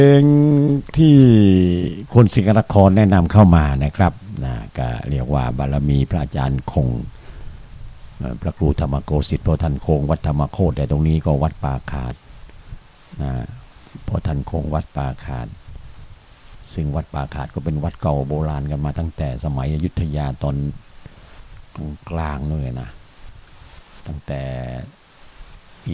เพลงที่คนสิงห์นครแนะนำเข้ามานะครับนะก็เรียกว่าบารมีพระอาจารย์คงพระครูธรรมโกสิทธิ์พ่อท่านคงวัดธรรมโคตรแต่ตรงนี้ก็วัดป่าขาดนะพ่อท่านคงวัดป่าขาดซึ่งวัดป่าขาดก็เป็นวัดเก่าโบราณกันมาตั้งแต่สมัยอยุธยาตอนกลางนู่นเลยนะตั้งแต่ปี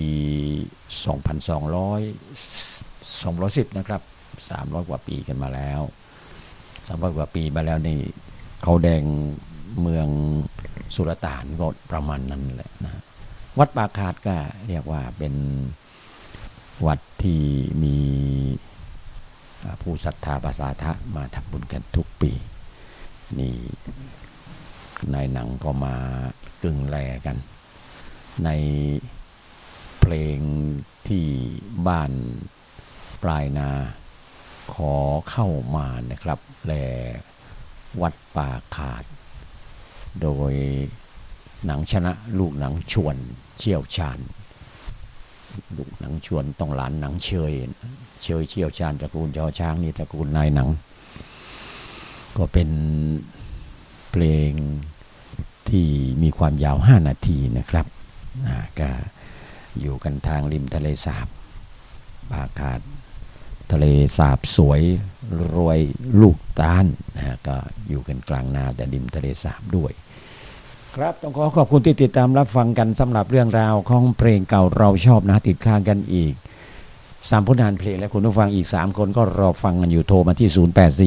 2,210นะครับ300กว่าปีกันมาแล้ว300กว่าปีมาแล้วนี่เขาแดงเมืองสุลต่านก็ประมาณนั้นแหละนะวัดป่าขาดก็เรียกว่าเป็นวัดที่มีผู้ศรัทธาภาษาทะมาทำบุญกันทุกปีนี่ในหนังก็มากึ่งแลกันในเพลงที่บ้านปลายนาขอเข้ามานะครับแลวัดป่าขาดโดยหนังชนะลูกหนังชวนเชี่ยวชาญลูกหนังชวนต้องหลานหนังเชยเชี่ยวชาญตระกูลจอช้างนี่ตระกูลนายหนังก็เป็นเพลงที่มีความยาว5นาทีนะครับก็อยู่กันทางริมทะเลสาบป่าขาดทะเลสาบสวยรวยลูกตาลนะก็อยู่กันกลางนาแต่ริมทะเลสาบด้วยครับต้องขอบคุณที่ติดตามรับฟังกันสำหรับเรื่องราวของเพลงเก่าเราชอบนะติดค้างกันอีก3ผลงานเพลงและคุณผู้ฟังอีก3คนก็รอฟังกันอยู่โทรมาที่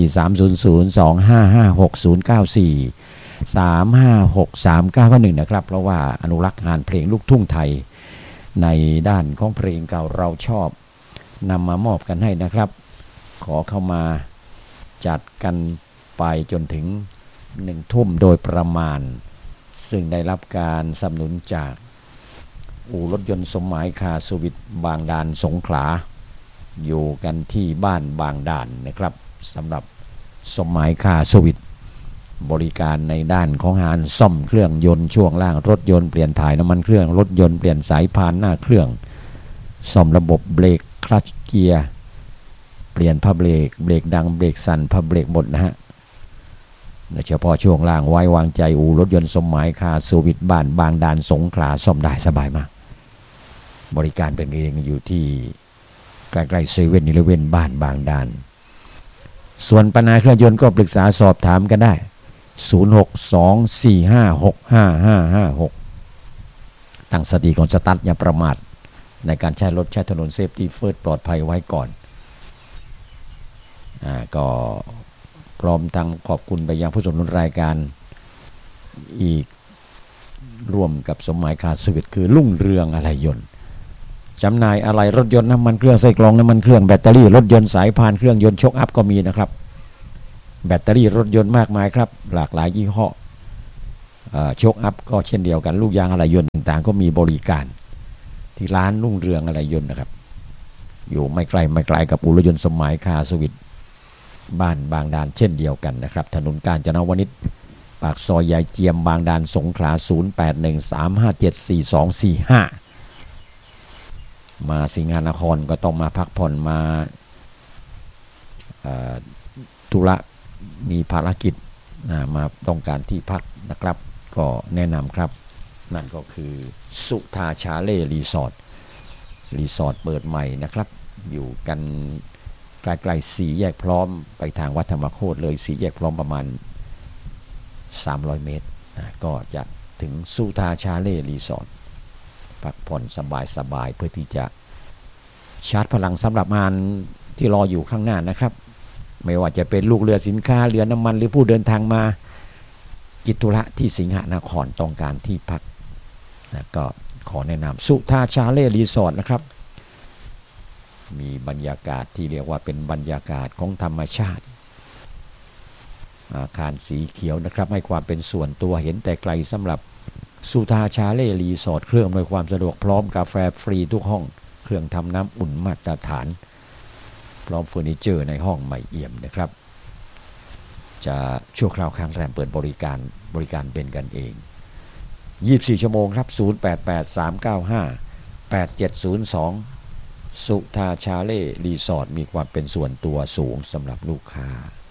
084300256094356391นะครับเพราะว่าอนุรักษ์งานเพลงลูกทุ่งไทยในด้านของเพลงเก่าเราชอบนำมามอบกันให้นะครับขอเข้ามาจัดกันไปจนถึง1 ทุ่มโดยประมาณซึ่งได้รับการสนับสนุนจากอู่รถยนต์สมหมายคาสุวิทย์บางดานสงขลาอยู่กันที่บ้านบางด่านนะครับสำหรับสมหมายคาสุวิทย์บริการในด้านของงานซ่อมเครื่องยนต์ช่วงล่างรถยนต์เปลี่ยนถ่ายน้ำมันเครื่องรถยนต์เปลี่ยนสายพานหน้าเครื่องซ่อมระบบเบรกคลัตช์เกียร์เปลี่ยนผ้าเบรกดังเบรกสั่นผ้าเบรกหมดนะฮะเฉพาะช่วงล่างไว้วางใจอู่รถยนต์สมหมายคาสุวิทย์บ้านบางดานสงขลาซ่อมได้สบายมากบริการเป็นเองอยู่ที่ใกล้ๆเซเว่นอีเลฟเว่นบ้านบางดานส่วนปัญหาเครื่องยนต์ก็ปรึกษาสอบถามกันได้0624565556ตั้งสติก่อนสตาร์ทอย่าประมาทในการใช้รถใช้ถนนเซฟตี้เฟิร์สปลอดภัยไว้ก่อนก็พร้อมทั้งขอบคุณไปยังผู้สนับสนุนรายการอีกร่วมกับสมหมายคาสุวิทย์คือรุ่งเรืองอะไหล่ยนต์จำหน่ายอะไหล่รถยนต์น้ำมันเครื่องไส้กรองน้ำมันเครื่องแบตเตอรี่รถยนต์สายพานเครื่องยนต์ช็อคอัพก็มีนะครับแบตเตอรี่รถยนต์มากมายครับหลากหลายยี่ห้อช็อคอัพก็เช่นเดียวกันลูกยางอะไหล่ยนต์ต่างๆก็มีบริการที่ร้านรุ่งเรืองอะไหล่ยนต์นะครับอยู่ไม่ไกลกับอู่รถยนต์สมหมายคาสุวิทย์บ้านบางดานเช่นเดียวกันนะครับถนนกาญจนวนิชปากซอยยายเจียมบางดานสงขลา0813574245มาสิงหนครก็ต้องมาพักผ่อนมาธุระมีภารกิจมาต้องการที่พักนะครับก็แนะนำครับนั่นก็คือสุธาชาเล่รีสอร์ทเปิดใหม่นะครับอยู่กันใกล้ๆ4แยกพร้อมไปทางวัดธรรมโคตรเลย4แยกพร้อมประมาณ300 เมตรก็จะถึงสุธาชาเล่รีสอร์ทพักผ่อนสบายเพื่อที่จะชาร์จพลังสำหรับงานที่รออยู่ข้างหน้านะครับไม่ว่าจะเป็นลูกเรือสินค้าเรือน้ำมันหรือผู้เดินทางมากิจธุระที่สิงหนครต้องการที่พักก็ขอแนะนำสุธาชาเล่รีสอร์ทนะครับมีบรรยากาศที่เรียกว่าเป็นบรรยากาศของธรรมชาติอาคารสีเขียวนะครับให้ความเป็นส่วนตัวเห็นแต่ไกลสำหรับสุธาชาเล่รีสอร์ทเครื่องอำนวยความสะดวกพร้อมกาแฟฟรีทุกห้องเครื่องทำน้ำอุ่นมาตรฐานพร้อมเฟอร์นิเจอร์ในห้องใหม่เอี่ยมนะครับจะชั่วคราวค้างแรมเปิดบริการเป็นกันเอง24 ชั่วโมงครับ0883958702 สุธาชาเล่รีสอร์ทมีความเป็นส่วนตัวสูงสำหรับลูกค้า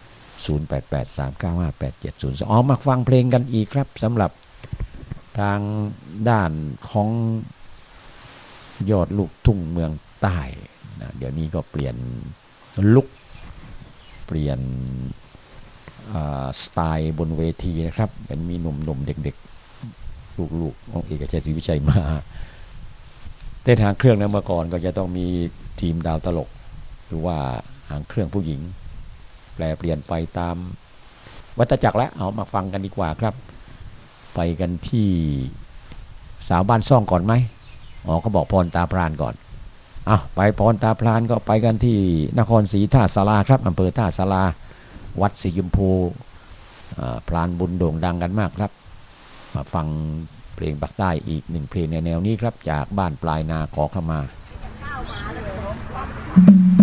0883958702 มาฟังเพลงกันอีกครับสำหรับทางด้านของยอดลูกทุ่งเมืองใต้นะเดี๋ยวนี้ก็เปลี่ยนลุคเปลี่ยนสไตล์บนเวทีนะครับเป็นมีหนุ่มๆเด็กๆลูกๆของเอกชัยศรีวิชัยมาเต้นหางเครื่องนะเมื่อก่อนก็จะต้องมีทีมดาวตลกหรือว่าหางเครื่องผู้หญิงแปลเปลี่ยนไปตามวัฏจักรแล้วเอามาฟังกันดีกว่าครับไปกันที่สาวบ้านซ่องก่อนไหมเขาบอกพรตาพรานก่อนไปพรตาพรานก็ไปกันที่นครศรีท่าสาราครับอำเภอท่าสาราวัดสีชมพูพรานบุญโด่งดังกันมากครับมาฟังเพลงปักใต้อีกหนึ่งเพลงในแนวนี้ครับจากบ้านปลายนาขอขมา